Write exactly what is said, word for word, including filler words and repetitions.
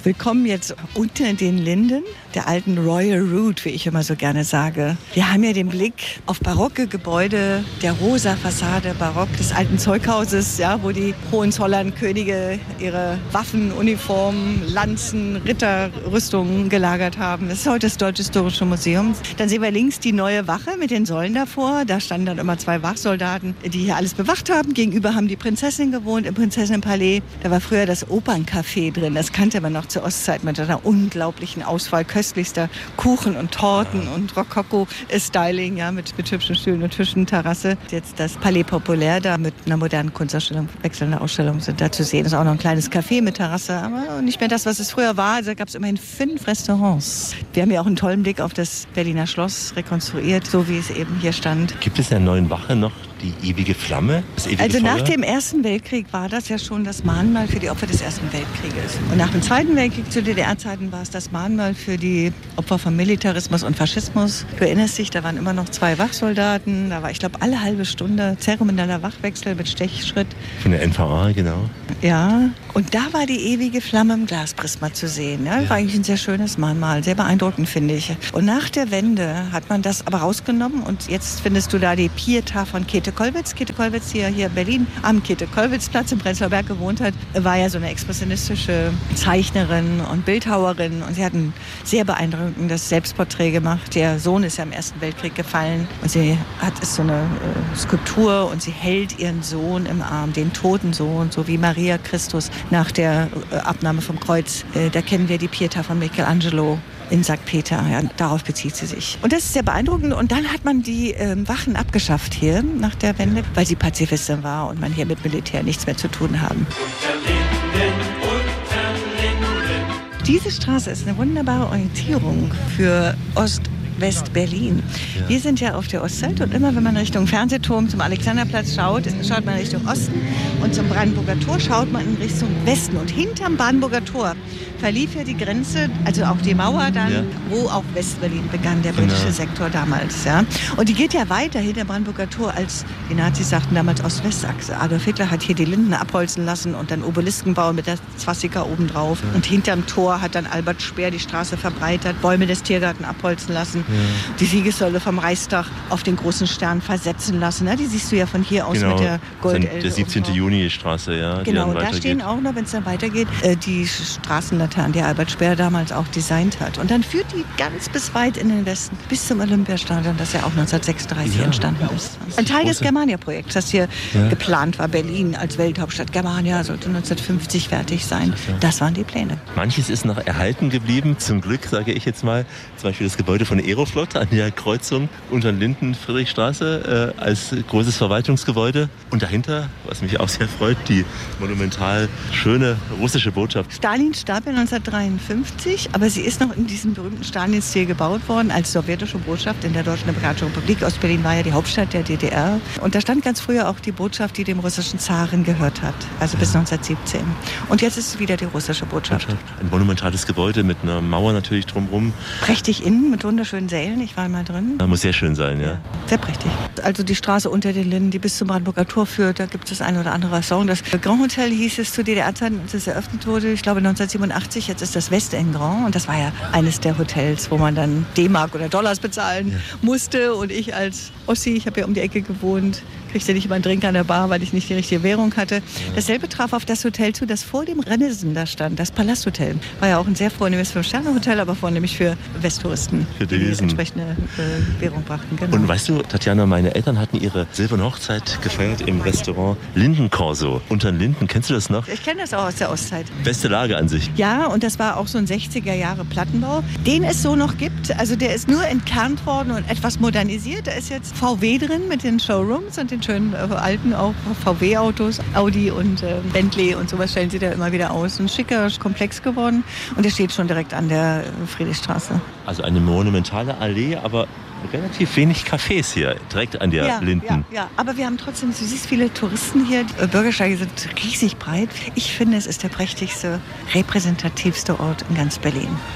Willkommen jetzt unter den Linden der alten Royal Route, wie ich immer so gerne sage. Wir haben ja den Blick auf barocke Gebäude, der rosa Fassade barock des alten Zeughauses, ja, wo die Hohenzollern-Könige ihre Waffen, Uniformen, Lanzen, Ritterrüstungen gelagert haben. Das ist heute das Deutsche Historische Museum. Dann sehen wir links die neue Wache mit den Säulen davor. Da standen dann immer zwei Wachsoldaten, die hier alles bewacht haben. Gegenüber haben die Prinzessin gewohnt im Prinzessinnenpalais. Da war früher das Operncafé drin. Das kannte man noch zur Ostzeit mit einer unglaublichen Auswahl köstlichster Kuchen und Torten und Rokoko-Styling, ja, mit, mit hübschen Stühlen und Tischen, Terrasse. Jetzt das Palais Populaire da mit einer modernen Kunstausstellung, wechselnde Ausstellungen sind da zu sehen. Das ist auch noch ein kleines Café mit Terrasse, aber nicht mehr das, was es früher war. Also gab es immerhin fünf Restaurants. Wir haben ja auch einen tollen Blick auf das Berliner Schloss rekonstruiert, so wie es eben hier stand. Gibt es in der neuen Wache noch die ewige Flamme? Das ewige also Feuer? Nach dem Ersten Weltkrieg war das ja schon das Mahnmal für die Opfer des Ersten Weltkrieges. Und nach dem Zweiten Weltkrieg zu D D R-Zeiten war es das Mahnmal für die Opfer von Militarismus und Faschismus. Du erinnerst dich, da waren immer noch zwei Wachsoldaten. Da war, ich glaube, alle halbe Stunde zeremonieller Wachwechsel mit Stechschritt. Von der N V A, genau. Ja, und da war die ewige Flamme im Glasprisma zu sehen. Ja, ja. War eigentlich ein sehr schönes Mahnmal, sehr beeindruckend, finde ich. Und nach der Wende hat man das aber rausgenommen und jetzt findest du da die Pietà von Käthe Kollwitz. Käthe Kollwitz, die ja hier in Berlin am Käthe-Kollwitz-Platz im Prenzlauer Berg gewohnt hat, war ja so eine expressionistische Zeichnerin und Bildhauerin und sie hat ein sehr beeindruckendes Selbstporträt gemacht. Der Sohn ist ja im Ersten Weltkrieg gefallen und sie hat ist so eine äh, Skulptur und sie hält ihren Sohn im Arm, den toten Sohn, so wie Maria Christus nach der äh, Abnahme vom Kreuz. Äh, da kennen wir die Pietà von Michelangelo in Sankt Peter. Ja, darauf bezieht sie sich. Und das ist sehr beeindruckend. Und dann hat man die ähm, Wachen abgeschafft hier nach der Wende, weil sie Pazifistin war und man hier mit Militär nichts mehr zu tun haben. Diese Straße ist eine wunderbare Orientierung für Ost- West-Berlin. Ja. Wir sind ja auf der Ostseite und immer wenn man Richtung Fernsehturm zum Alexanderplatz schaut, schaut man Richtung Osten und zum Brandenburger Tor schaut man in Richtung Westen. Und hinterm Brandenburger Tor verlief ja die Grenze, also auch die Mauer dann, ja. wo auch West-Berlin begann, der britische genau. Sektor damals. Ja. Und die geht ja weiter hinter Brandenburger Tor als, die Nazis sagten damals, Ost-West-Achse. Adolf Hitler hat hier die Linden abholzen lassen und dann Obelisken bauen mit der Swastika obendrauf. Ja. Und hinterm Tor hat dann Albert Speer die Straße verbreitert, Bäume des Tiergarten abholzen lassen. Ja. Die Siegessäule vom Reichstag auf den großen Stern versetzen lassen. Ne? Die siehst du ja von hier aus genau. mit der Goldelde. Der siebzehnten Juni-Straße, ja. Genau, da stehen auch noch, wenn es dann weitergeht, äh, die Straßenlaternen, die Albert Speer damals auch designt hat. Und dann führt die ganz bis weit in den Westen, bis zum Olympiastadion, das ja auch neunzehnhundertsechsunddreißig ja. entstanden ist. Ein Teil des Germania-Projekts, das hier ja. geplant war. Berlin als Welthauptstadt. Germania sollte neunzehnhundertfünfzig fertig sein. Das waren die Pläne. Manches ist noch erhalten geblieben, zum Glück, sage ich jetzt mal. Zum Beispiel das Gebäude von der Aeroflot an der Kreuzung unter Linden, Friedrichstraße, äh, als großes Verwaltungsgebäude. Und dahinter, was mich auch sehr freut, die monumental schöne russische Botschaft. Stalin starb ja neunzehnhundertdreiundfünfzig, aber sie ist noch in diesem berühmten Stalin-Stil gebaut worden als sowjetische Botschaft in der Deutschen Demokratischen Republik. Ostberlin war ja die Hauptstadt der D D R. Und da stand ganz früher auch die Botschaft, die dem russischen Zaren gehört hat, also bis neunzehnhundertsiebzehn. Und jetzt ist es wieder die russische Botschaft. Ein monumentales Gebäude mit einer Mauer natürlich drumherum. Prächtig innen mit wunderschönen Sälen, ich war mal drin. Das muss sehr schön sein, ja. Sehr prächtig. Also die Straße unter den Linden, die bis zum Brandenburger Tor führt, da gibt es das ein oder andere Restaurant. Das Grand Hotel hieß es zu D D R-Zeiten, als es eröffnet wurde, ich glaube neunzehnhundertsiebenundachtzig, jetzt ist das Westend Grand und das war ja eines der Hotels, wo man dann D-Mark oder Dollars bezahlen ja. musste und ich als Ossi, ich habe ja um die Ecke gewohnt, kriegte nicht immer einen Drink an der Bar, weil ich nicht die richtige Währung hatte. Ja. Dasselbe traf auf das Hotel zu, das vor dem Renaissance da stand, das Palasthotel. War ja auch ein sehr vornehmes Fünf-Sterne-Hotel, aber vornehmlich für Westtouristen, für die, die entsprechende äh, Währung brachten. Genau. Und weißt du, Tatjana, meine Eltern hatten ihre silberne Hochzeit gefeiert im Restaurant Lindenkorso. Unter den Linden, kennst du das noch? Ich kenne das auch aus der Ostzeit. Beste Lage an sich. Ja, und das war auch so ein sechziger Jahre Plattenbau, den es so noch gibt. Also der ist nur entkernt worden und etwas modernisiert. Da ist jetzt V W drin mit den Showrooms und den schönen äh, alten auch V W-Autos. Audi und äh, Bentley und sowas stellen sie da immer wieder aus. Ein schicker Komplex geworden und der steht schon direkt an der Friedrichstraße. Also eine monumentale Allee, aber relativ wenig Cafés hier, direkt an der ja, Linden. Ja, ja, aber wir haben trotzdem, du siehst viele Touristen hier. Die Bürgersteige sind riesig breit. Ich finde, es ist der prächtigste, repräsentativste Ort in ganz Berlin.